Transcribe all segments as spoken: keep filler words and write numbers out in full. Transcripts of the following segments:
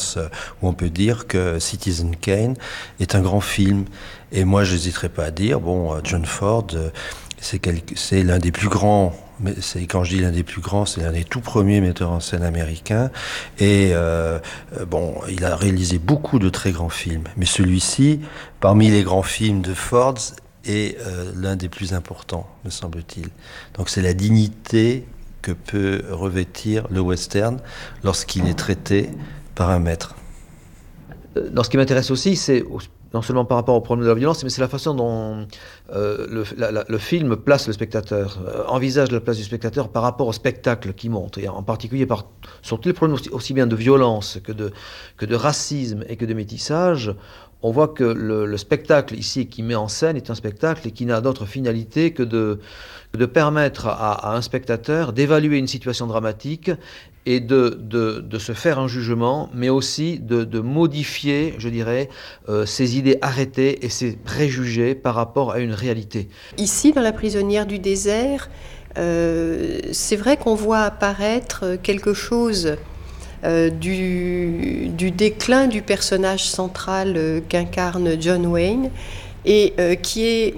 sens où on peut dire que Citizen Kane est un grand film. Et moi, je n'hésiterai pas à dire, bon, John Ford, c'est, quelque, c'est l'un des plus grands, mais c'est, quand je dis l'un des plus grands, c'est l'un des tout premiers metteurs en scène américains. Et euh, bon, il a réalisé beaucoup de très grands films. Mais celui-ci, parmi les grands films de Ford, est euh, l'un des plus importants, me semble-t-il. Donc c'est la dignité que peut revêtir le western lorsqu'il est traité par un maître. Dans ce qui m'intéresse aussi, c'est non seulement par rapport au problème de la violence, mais c'est la façon dont euh, le, la, la, le film place le spectateur, euh, envisage la place du spectateur par rapport au spectacle qu'il montre, et en particulier par, sur tous les problèmes aussi, aussi bien de violence que de, que de racisme et que de métissage. On voit que le, le spectacle ici qui met en scène est un spectacle et qui n'a d'autre finalité que de, de permettre à, à un spectateur d'évaluer une situation dramatique et de, de, de se faire un jugement, mais aussi de, de modifier, je dirais, euh, ses idées arrêtées et ses préjugés par rapport à une réalité. Ici, dans La prisonnière du désert, euh, c'est vrai qu'on voit apparaître quelque chose Euh, du, du déclin du personnage central euh, qu'incarne John Wayne et euh, qui est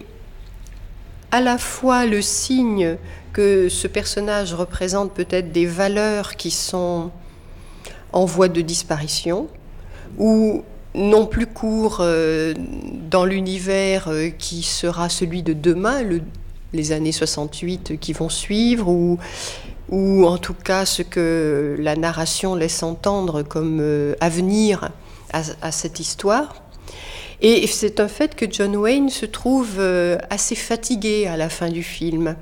à la fois le signe que ce personnage représente peut-être des valeurs qui sont en voie de disparition ou non plus court euh, dans l'univers euh, qui sera celui de demain, le, les années soixante-huit qui vont suivre, ou ou en tout cas ce que la narration laisse entendre comme euh, avenir à, à cette histoire. Et c'est un fait que John Wayne se trouve euh, assez fatigué à la fin du film.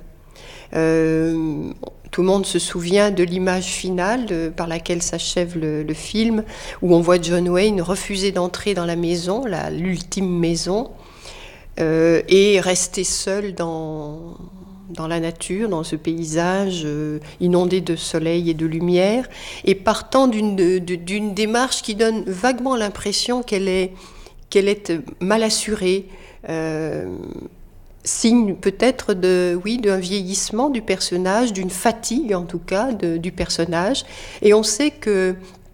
Euh, tout le monde se souvient de l'image finale de, par laquelle s'achève le, le film, où on voit John Wayne refuser d'entrer dans la maison, la, l'ultime maison, euh, et rester seul dans... dans la nature, dans ce paysage euh, inondé de soleil et de lumière, et partant d'une, de, d'une démarche qui donne vaguement l'impression qu'elle est, qu'elle est mal assurée, euh, signe peut-être de, oui, d'un vieillissement du personnage, d'une fatigue en tout cas de, du personnage. Et on sait que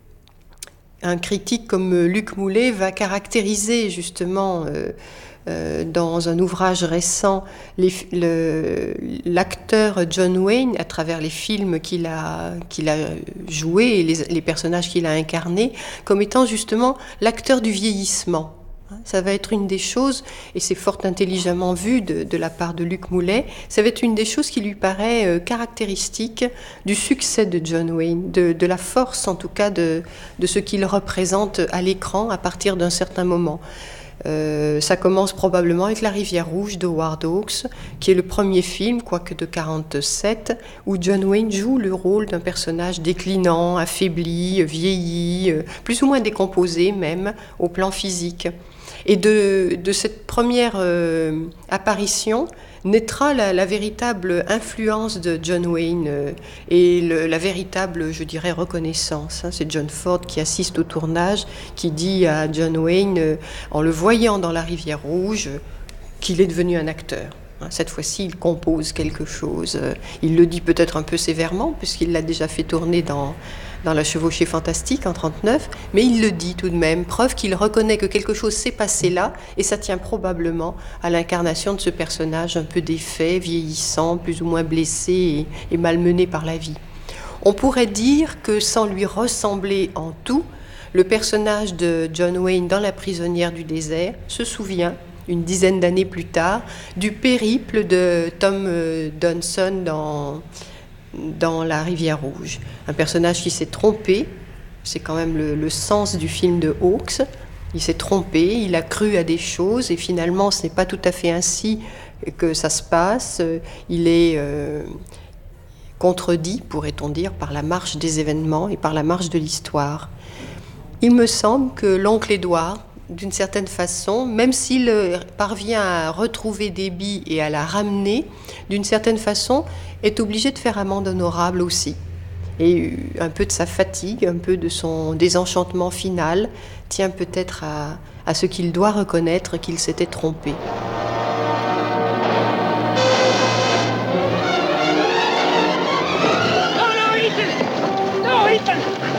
un critique comme Luc Moulet va caractériser justement euh, Euh, dans un ouvrage récent, les, le, l'acteur John Wayne, à travers les films qu'il a, qu'il a joués et les, les personnages qu'il a incarnés, comme étant justement l'acteur du vieillissement. Ça va être une des choses, et c'est fort intelligemment vu de, de la part de Luc Moulet, ça va être une des choses qui lui paraît euh, caractéristique du succès de John Wayne, de, de la force en tout cas de, de ce qu'il représente à l'écran à partir d'un certain moment. Euh, ça commence probablement avec La Rivière Rouge de Howard Hawks, qui est le premier film, quoique de quarante-sept, où John Wayne joue le rôle d'un personnage déclinant, affaibli, vieilli, plus ou moins décomposé même, au plan physique. Et de, de cette première euh, apparition naîtra la, la véritable influence de John Wayne euh, et le, la véritable, je dirais, reconnaissance. Hein. C'est John Ford qui assiste au tournage, qui dit à John Wayne, euh, en le voyant dans La Rivière Rouge, euh, qu'il est devenu un acteur. Hein. Cette fois-ci, il compose quelque chose. Euh, il le dit peut-être un peu sévèrement, puisqu'il l'a déjà fait tourner dans... dans La Chevauchée Fantastique en trente-neuf, mais il le dit tout de même, preuve qu'il reconnaît que quelque chose s'est passé là, et ça tient probablement à l'incarnation de ce personnage un peu défait, vieillissant, plus ou moins blessé et, et malmené par la vie. On pourrait dire que sans lui ressembler en tout, le personnage de John Wayne dans La prisonnière du désert se souvient, une dizaine d'années plus tard, du périple de Tom Dunson dans... dans La Rivière Rouge. Un personnage qui s'est trompé, c'est quand même le, le sens du film de Hawks. Il s'est trompé, il a cru à des choses et finalement ce n'est pas tout à fait ainsi que ça se passe. Il est euh, contredit, pourrait-on dire, par la marche des événements et par la marche de l'histoire. Il me semble que l'oncle Édouard, d'une certaine façon, même s'il parvient à retrouver Debbie et à la ramener, d'une certaine façon, est obligé de faire amende honorable aussi. Et un peu de sa fatigue, un peu de son désenchantement final, tient peut-être à, à ce qu'il doit reconnaître qu'il s'était trompé. No, no, Ethan! No, Ethan!